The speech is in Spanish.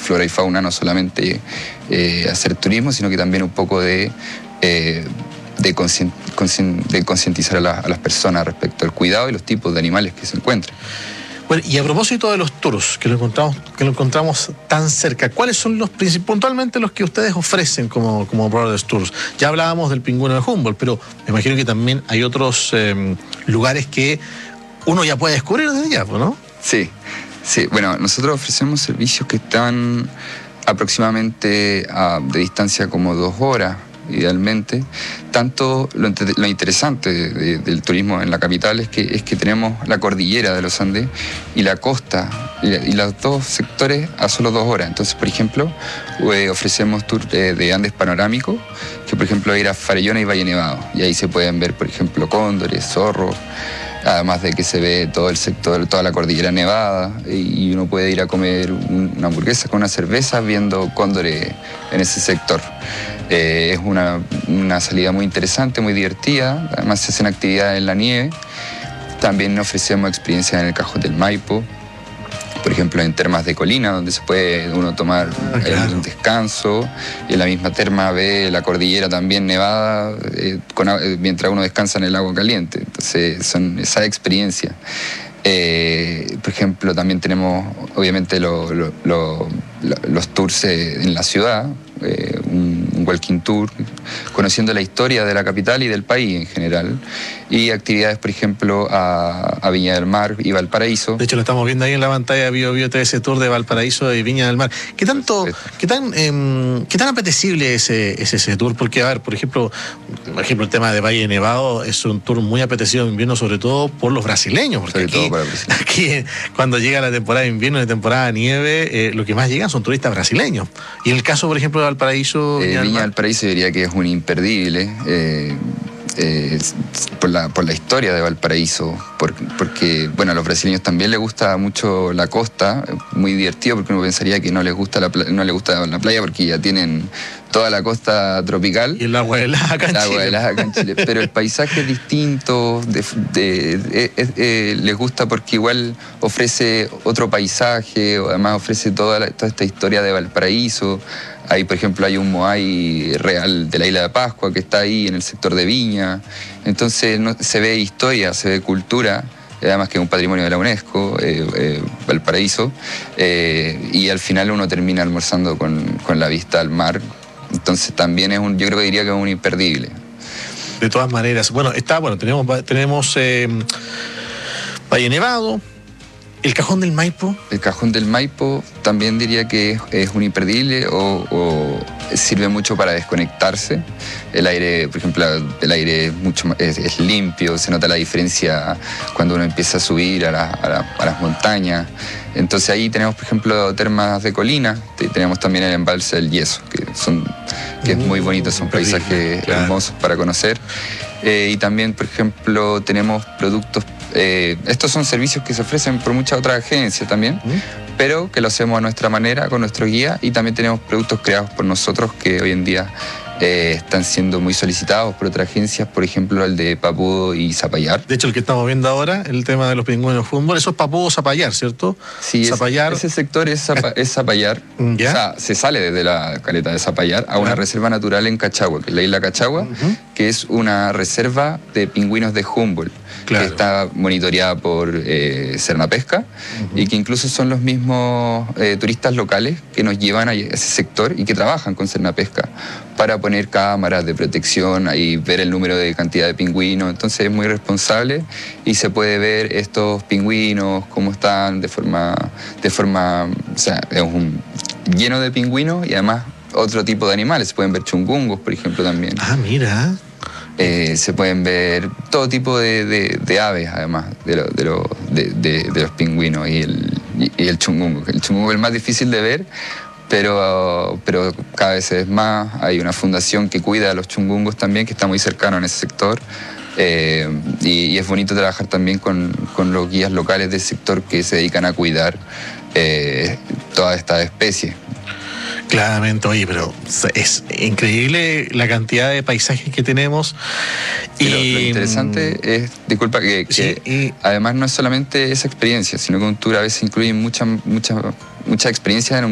flora y fauna, no solamente hacer turismo, sino que también un poco de concientizar a las personas respecto al cuidado y los tipos de animales que se encuentran. Bueno, y a propósito de los tours, que lo encontramos tan cerca, ¿cuáles son puntualmente los que ustedes ofrecen como Brothers Tours? Ya hablábamos del pingüino de Humboldt, pero me imagino que también hay otros lugares que uno ya puede descubrir desde ya, ¿no? Sí. Bueno, nosotros ofrecemos servicios que están aproximadamente de distancia como 2 horas, idealmente. Tanto lo interesante del turismo en la capital es que tenemos la cordillera de los Andes y la costa, y los dos sectores a solo 2 horas. Entonces, por ejemplo, ofrecemos tours de Andes panorámicos, que por ejemplo ir a Farellones y Valle Nevado, y ahí se pueden ver, por ejemplo, cóndores, zorros, además de que se ve todo el sector, toda la cordillera nevada, y uno puede ir a comer una hamburguesa con una cerveza viendo cóndores en ese sector. Es una salida muy interesante, muy divertida. Además se hacen actividades en la nieve. También ofrecemos experiencias en el Cajón del Maipo, por ejemplo en termas de colina, donde se puede uno tomar un descanso, y en la misma terma ve la cordillera también nevada, mientras uno descansa en el agua caliente. Entonces son esa experiencia. Por ejemplo, también tenemos obviamente los tours en la ciudad, un walking tour, conociendo la historia de la capital y del país en general, y actividades, por ejemplo, a Viña del Mar y Valparaíso. De hecho, lo estamos viendo ahí en la pantalla de BioBio ese tour de Valparaíso y Viña del Mar. ¿Qué tan apetecible es ese tour? Porque, a ver, por ejemplo, el tema de Valle Nevado es un tour muy apetecido en invierno, sobre todo por los brasileños, porque aquí cuando llega la temporada de invierno y la temporada de nieve, lo que más llegan son turistas brasileños. Y en el caso, por ejemplo, de Valparaíso... Viña del Paraíso diría que es un imperdible, por la historia de Valparaíso, porque bueno, a los brasileños también les gusta mucho la costa, muy divertido, porque uno pensaría que no les gusta la playa porque ya tienen toda la costa tropical. Y el agua helada acá en Chile. Pero el paisaje es distinto, les gusta porque igual ofrece otro paisaje, además ofrece toda esta historia de Valparaíso. Ahí, por ejemplo, hay un moai real de la isla de Pascua que está ahí en el sector de Viña. Entonces se ve historia, se ve cultura, además que es un patrimonio de la UNESCO, Valparaíso, y al final uno termina almorzando con la vista al mar. Entonces también yo creo que diría que es un imperdible. De todas maneras, tenemos Valle Nevado, ¿el Cajón del Maipo? El Cajón del Maipo también diría que es un imperdible, o sirve mucho para desconectarse. El aire, por ejemplo, es limpio, se nota la diferencia cuando uno empieza a subir a las montañas. Entonces ahí tenemos, por ejemplo, termas de colina, tenemos también el embalse del Yeso, que es muy bonito, son paisajes hermosos para conocer. Y también, por ejemplo, tenemos productos. Estos son servicios que se ofrecen por muchas otras agencias también, pero que lo hacemos a nuestra manera, con nuestro guía, y también tenemos productos creados por nosotros que hoy en día están siendo muy solicitados por otras agencias, por ejemplo el de Papudo y Zapallar. De hecho, el que estamos viendo ahora, el tema de los pingüinos Humboldt, eso es Papudo Zapallar, ¿cierto? Sí, Zapallar. Ese sector es Zapallar. ¿Ya? O sea, se sale desde la caleta de Zapallar a una reserva natural en Cachagua, que es la isla Cachagua, que es una reserva de pingüinos de Humboldt, que está monitoreada por Cernapesca, y que incluso son los mismos turistas locales que nos llevan a ese sector y que trabajan con Cernapesca para poner cámaras de protección y ver el número de cantidad de pingüinos. Entonces es muy responsable y se puede ver estos pingüinos, cómo están de forma, o sea, es lleno de pingüinos y además otro tipo de animales. Se pueden ver chungungos, por ejemplo, también. Ah, mira. Se pueden ver todo tipo de aves, además de los pingüinos y el chungungo. El chungungo es el más difícil de ver, pero cada vez es más. Hay una fundación que cuida a los chungungos también, que está muy cercano en ese sector. Y es bonito trabajar también con los guías locales del sector que se dedican a cuidar todas estas especies. Claramente, oye, pero es increíble la cantidad de paisajes que tenemos. Y lo interesante es, disculpa, que además no es solamente esa experiencia, sino que un tour a veces incluye muchas experiencias en